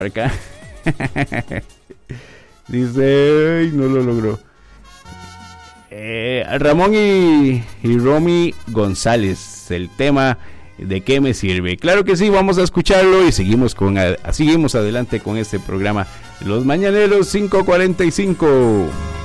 Acá. Dice, ay, no lo logró. Ramón y Romy González, el tema ¿de qué me sirve? Claro que sí, vamos a escucharlo y seguimos adelante con este programa Los Mañaneros 5:45.